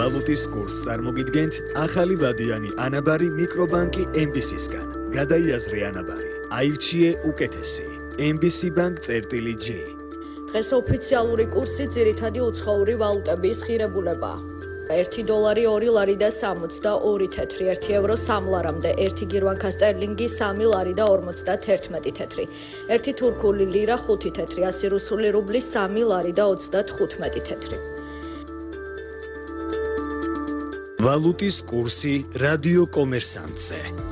ვალუტის კურსს წარმოგიდგენთ ახალი ვადიანი ანაბარი მიკრობანკი MBC-სგან. გადაიაზრე ანაბარი. აირჩიე უკეთესი. MBC Bank-J. დღეს ოფიციალური კურსი ძირითადი უცხოური ვალუტების ღირებულებაა. 1 დოლარი 2 ლარი და 62 თეთრი, 1 ევრო 3 ლარამდე, 1 გირვანკა სტერლინგი 3 ლარი და 51 თეთრი, 1 თურქული ლირა 5 თეთრი, 100 რუსული რუბლი 3 ლარი და 35 თეთრი. ვალუტის კურსი რადიო კომერსანტზე.